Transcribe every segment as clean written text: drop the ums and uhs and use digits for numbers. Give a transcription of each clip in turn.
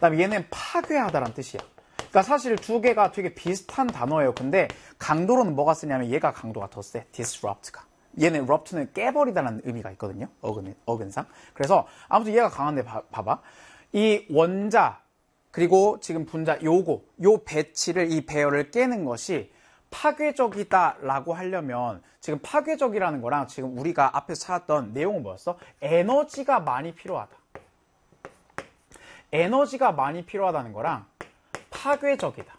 그다음에 얘는 파괴하다란 뜻이야. 그러니까 사실 두 개가 되게 비슷한 단어예요. 근데 강도로는 뭐가 쓰냐면 얘가 강도가 더 세. disrupt가. 얘는 rupt는 깨버리다라는 의미가 있거든요. 어근상. 그래서 아무튼 얘가 강한데 봐봐. 이 원자 그리고 지금 분자 요 배치를 이 배열을 깨는 것이 파괴적이다라고 하려면 지금 파괴적이라는 거랑 지금 우리가 앞에서 찾았던 내용은 뭐였어? 에너지가 많이 필요하다. 에너지가 많이 필요하다는 거랑 파괴적이다.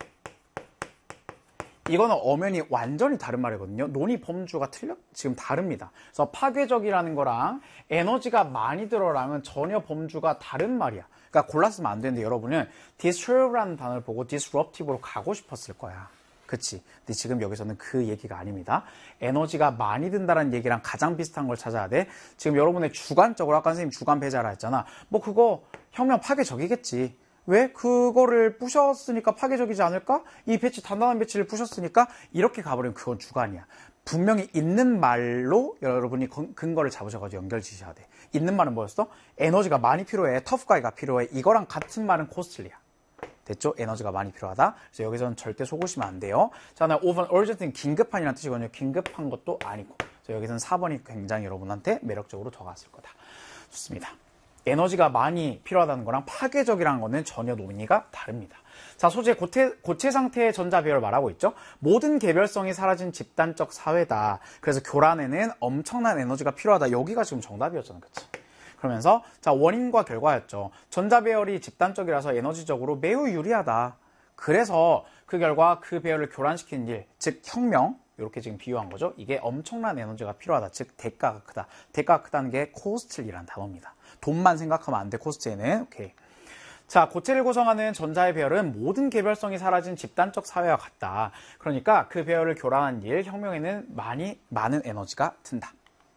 이거는 엄연히 완전히 다른 말이거든요. 논의 범주가 지금 다릅니다. 그래서 파괴적이라는 거랑 에너지가 많이 들어라면 전혀 범주가 다른 말이야. 그러니까 골랐으면 안 되는데 여러분은 disturbe라는 단어를 보고 disruptive로 가고 싶었을 거야. 그치? 근데 지금 여기서는 그 얘기가 아닙니다. 에너지가 많이 든다는 얘기랑 가장 비슷한 걸 찾아야 돼. 지금 여러분의 주관적으로 아까 선생님 주관 배제하라 했잖아. 뭐 그거 혁명 파괴적이겠지. 왜? 그거를 부셨으니까 파괴적이지 않을까? 이 배치, 단단한 배치를 부셨으니까 이렇게 가버리면 그건 주관이야. 분명히 있는 말로 여러분이 근거를 잡으셔가지고 연결 지셔야 돼. 있는 말은 뭐였어? 에너지가 많이 필요해. 터프가이가 필요해. 이거랑 같은 말은 코스틀리야. 됐죠? 에너지가 많이 필요하다. 그래서 여기서는 절대 속으시면 안 돼요. 자, 나 of an urgent는 긴급한이라는 뜻이거든요. 긴급한 것도 아니고. 그래서 여기서는 4번이 굉장히 여러분한테 매력적으로 다가왔을 거다. 좋습니다. 에너지가 많이 필요하다는 거랑 파괴적이라는 거는 전혀 논의가 다릅니다. 자, 소재 고체 상태의 전자 배열을 말하고 있죠. 모든 개별성이 사라진 집단적 사회다. 그래서 교란에는 엄청난 에너지가 필요하다. 여기가 지금 정답이었잖아. 그치? 그러면서 자, 원인과 결과였죠. 전자 배열이 집단적이라서 에너지적으로 매우 유리하다. 그래서 그 결과 그 배열을 교란시키는 일, 즉 혁명, 이렇게 지금 비유한 거죠. 이게 엄청난 에너지가 필요하다. 즉 대가가 크다. 대가가 크다는 게 코스틀이라는 단어입니다. 돈만 생각하면 안 돼. 코스트에는. 오케이. 자, 고체를 구성하는 전자의 배열은 모든 개별성이 사라진 집단적 사회와 같다. 그러니까 그 배열을 교란한 일, 혁명에는 많은 에너지가 든다.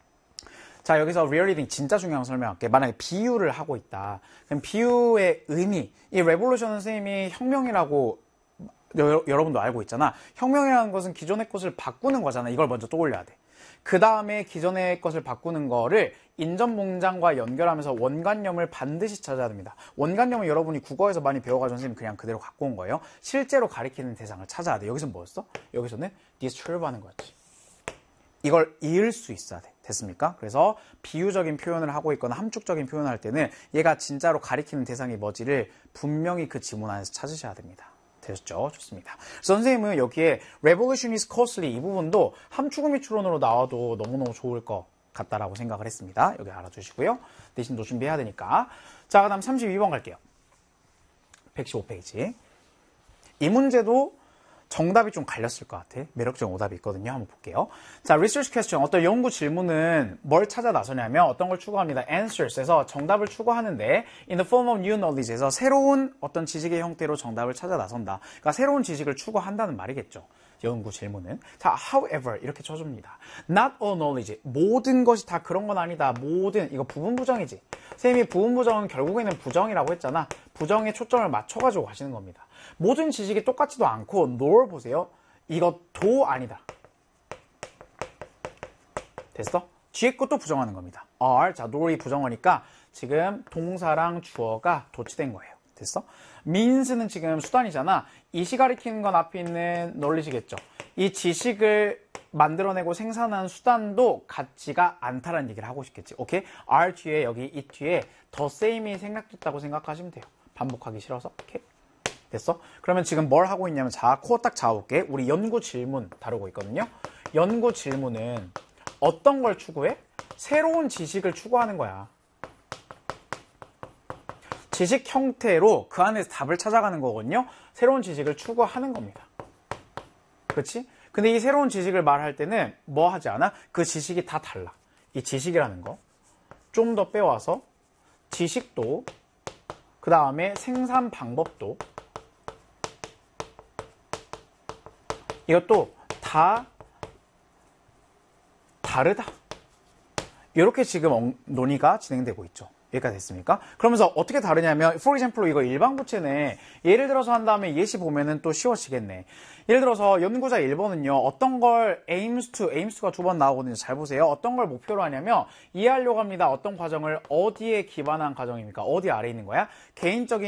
자, 여기서 리얼리딩 진짜 중요한 거 설명할게. 만약에 비유를 하고 있다. 그럼 비유의 의미, 이 레볼루션 선생님이 혁명이라고 여러분도 알고 있잖아. 혁명이라는 것은 기존의 것을 바꾸는 거잖아. 이걸 먼저 떠올려야 돼. 그 다음에 기존의 것을 바꾸는 거를 인전몽장과 연결하면서 원관념을 반드시 찾아야 됩니다. 원관념은 여러분이 국어에서 많이 배워가지고 선생님이 그냥 그대로 갖고 온 거예요. 실제로 가리키는 대상을 찾아야 돼. 여기서는 뭐였어? 여기서는 disturb 하는 거였지. 이걸 이을 수 있어야 돼. 됐습니까? 그래서 비유적인 표현을 하고 있거나 함축적인 표현을 할 때는 얘가 진짜로 가리키는 대상이 뭐지를 분명히 그 지문 안에서 찾으셔야 됩니다. 되셨죠? 좋습니다. 선생님은 여기에 Revolution is costly 이 부분도 함축 및 추론으로 나와도 너무너무 좋을 것 같다라고 생각을 했습니다. 여기 알아두시고요. 내신도 준비해야 되니까. 자, 그 다음 32번 갈게요. 115페이지. 이 문제도 정답이 좀 갈렸을 것 같아. 매력적인 오답이 있거든요. 한번 볼게요. 자, research question. 어떤 연구 질문은 뭘 찾아 나서냐면 어떤 걸 추구합니다. answers에서 정답을 추구하는데 in the form of new knowledge에서 새로운 어떤 지식의 형태로 정답을 찾아 나선다. 그러니까 새로운 지식을 추구한다는 말이겠죠. 연구 질문은. 자, however 이렇게 쳐줍니다. Not all knowledge. 모든 것이 다 그런 건 아니다. 모든 이거 부분 부정이지. 선생님이 부분 부정은 결국에는 부정이라고 했잖아. 부정에 초점을 맞춰가지고 가시는 겁니다. 모든 지식이 똑같지도 않고 nor 보세요. 이것도 아니다. 됐어? 뒤에 것도 부정하는 겁니다. are. 자, nor이 부정어니까 지금 동사랑 주어가 도치된 거예요. 됐어? means는 지금 수단이잖아. 이시 가리키는 건 앞에 있는 knowledge겠죠. 이 지식을 만들어내고 생산한 수단도 같지가 않다라는 얘기를 하고 싶겠지. 오케이? are 뒤에 여기 it 뒤에 the same이 생략됐다고 생각하시면 돼요. 반복하기 싫어서. 오케이? 됐어? 그러면 지금 뭘 하고 있냐면 자, 코어 딱 잡아볼게. 우리 연구 질문 다루고 있거든요. 연구 질문은 어떤 걸 추구해? 새로운 지식을 추구하는 거야. 지식 형태로 그 안에서 답을 찾아가는 거거든요. 새로운 지식을 추구하는 겁니다. 그렇지? 근데 이 새로운 지식을 말할 때는 뭐 하지 않아? 그 지식이 다 달라. 이 지식이라는 거 좀 더 빼와서 지식도 그 다음에 생산 방법도 이것도 다 다르다. 이렇게 지금 논의가 진행되고 있죠. 여기까지 됐습니까? 그러면서 어떻게 다르냐면 for example 이거 일반부채네. 예를 들어서 한 다음에 예시 보면은 또 쉬워지겠네. 예를 들어서 연구자 1번은요. 어떤 걸 aims to가 두 번 나오거든요. 잘 보세요. 어떤 걸 목표로 하냐면 이해하려고 합니다. 어떤 과정을 어디에 기반한 과정입니까? 어디 아래 있는 거야? 개인적인